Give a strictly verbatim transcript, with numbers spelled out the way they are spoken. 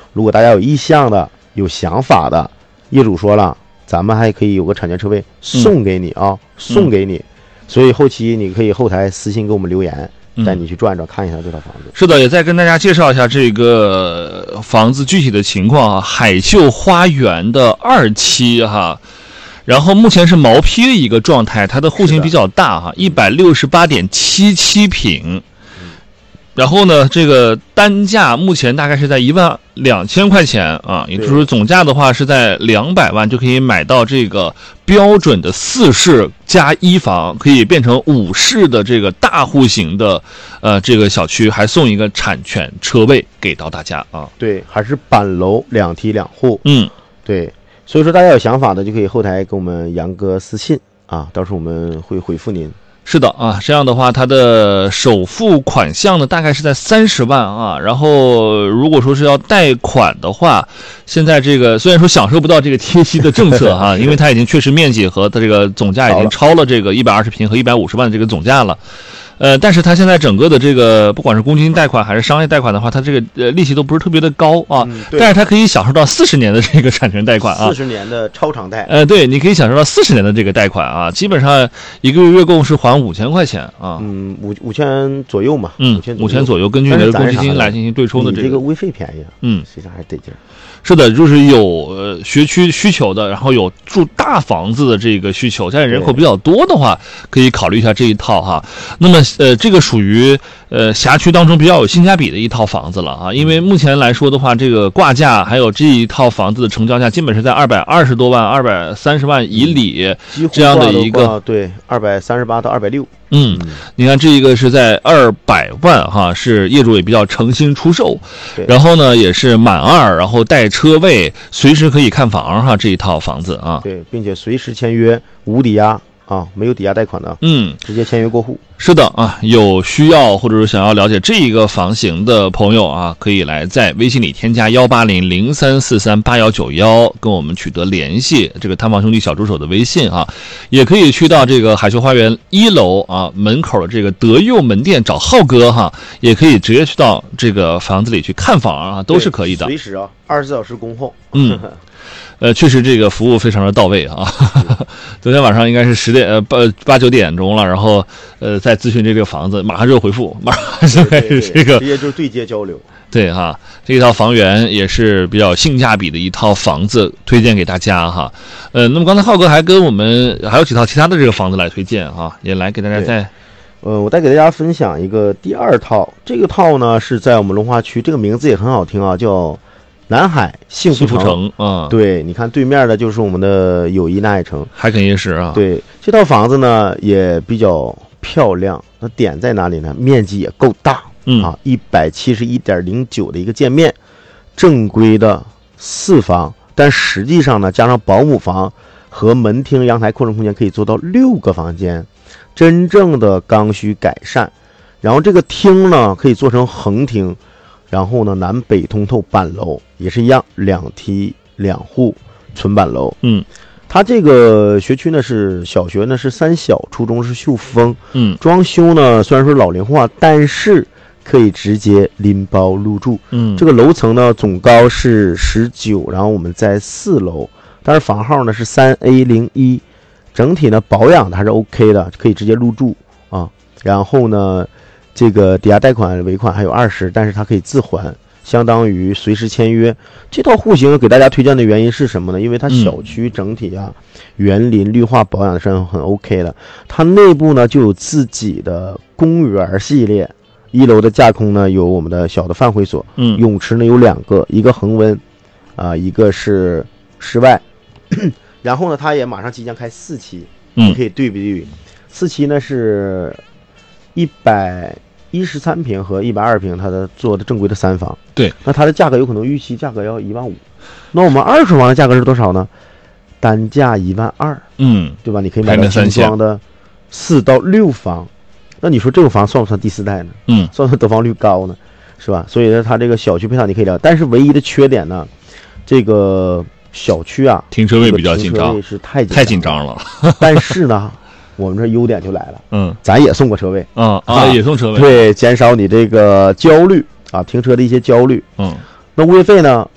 如果大家有意向的、有想法的，业主说了，咱们还可以有个产权车位送给你啊，嗯、送给你。所以后期你可以后台私信给我们留言。带你去转转看一下这套房子。 是的，也再跟大家介绍一下这个房子具体的情况啊。海秀花园的二期哈，然后目前是毛坯的一个状态，它的户型比较大哈，一百六十八点七七平。然后呢，这个单价目前大概是在一万两千块钱啊，也就是说总价的话是在两百万就可以买到这个标准的四室加一房，可以变成五室的这个大户型的呃这个小区，还送一个产权车位给到大家啊。 对，还是板楼两梯两户。 嗯， 对，所以说大家有想法的就可以后台给我们杨哥私信啊，到时候我们会回复您。 是的啊，这样的话，它的首付款项呢大概是在三十万啊。然后如果说是要贷款的话，现在这个虽然说享受不到这个贴息的政策哈、啊，因为它已经确实面积和它这个总价已经超了这个一百二十平和一百五十万的这个总价了。呃，但是它现在整个的这个不管是公积金贷款还是商业贷款的话，它这个呃利息都不是特别的高啊，嗯、但是它可以享受到四十年的这个产权贷款啊， 四十年的超长贷。 呃，对，你可以享受到四十年的这个贷款啊，基本上一个月月供是还五千块钱啊， 嗯，五五千左右嘛， 嗯，五千左右，根据你的公积金来进行对冲的这个。 这个微费便宜啊， 嗯， 实际上还是得劲儿。 是的，就是有呃学区需求的，然后有住大房子的这个需求，现在人口比较多的话，可以考虑一下这一套哈。那么呃，这个属于呃辖区当中比较有性价比的一套房子了啊，因为目前来说的话，这个挂价还有这一套房子的成交价，基本是在二百二十多万、二百三十万以里这样的一个， 对，二百三十八到二百六。 嗯，你看这一个是在二百万哈，是业主也比较诚心出售，然后呢也是满二，然后带车位，随时可以看房哈，这一套房子啊， 对，并且随时签约，无抵押啊，没有抵押贷款的， 嗯， 直接签约过户。 是的啊，有需要或者是想要了解这一个房型的朋友啊，可以来在微信里添加幺八零零三四三八幺九幺跟我们取得联系，这个探访兄弟小助手的微信啊，也可以去到这个海秀花园一楼啊门口的这个德佑门店找浩哥哈，也可以直接去到这个房子里去看房啊，都是可以的， 随时啊，二十四小时恭候。 嗯。呃，确实这个服务非常的到位啊！昨天晚上应该是十点呃八八九点钟了，然后呃在咨询这个房子，马上就回复，马上就开始这个直接就对接交流。 对哈，这一套房源也是比较性价比的一套房子，推荐给大家哈。呃，那么刚才浩哥还跟我们还有几套其他的这个房子来推荐哈，也来给大家再。 呃，我再给大家分享一个第二套，这个套呢是在我们龙华区，这个名字也很好听啊，叫南海幸福城啊、嗯， 对，你看对面的就是我们的友谊南海城， 海肯夜市啊。 对，这套房子呢也比较漂亮，那点在哪里呢？面积也够大， 嗯啊，一百七十一点零九的一个建面，正规的四房，但实际上呢，加上保姆房和门厅、阳台扩充空间，可以做到六个房间，真正的刚需改善。然后这个厅呢，可以做成横厅。然后呢，南北通透板楼也是一样，两梯两户纯板楼。 嗯， 它这个学区呢是小学呢是三小，初中是秀峰。 嗯， 装修呢虽然说老龄化，但是可以直接拎包入住。 嗯， 这个楼层呢总高是十九，然后我们在四楼，但是房号呢是三 A 零一，整体呢保养的还是 OK 的，可以直接入住啊。然后呢。这个抵押贷款尾款还有二十，但是它可以自还，相当于随时签约。这套户型给大家推荐的原因是什么呢？因为它小区整体啊，园林绿化保养是很 OK 的。它内部呢就有自己的公园系列，一楼的架空呢有我们的小的饭会所， 嗯， 泳池呢有两个，一个恒温，啊、呃，一个是室外。然后呢，它也马上即将开四期，你可以对比对比。四期呢是一百一十三平和一百二平，它的做的正规的三房。 对， 那它的价格有可能预期价格要一万五，那我们二手房的价格是多少呢？单价一万二， 嗯， 对吧？你可以买到精装的四到六房，那你说这个房算不算第四代呢？ 嗯， 算不算得房率高呢？是吧？所以呢，它这个小区配套你可以聊，但是唯一的缺点呢，这个小区啊， 停车位比较紧张， 停车位是太太紧张了。 但是呢。我们这优点就来了， 嗯， 咱也送过车位， 啊啊，也送车位， 对，减少你这个焦虑啊，停车的一些焦虑， 嗯， 那物业费呢，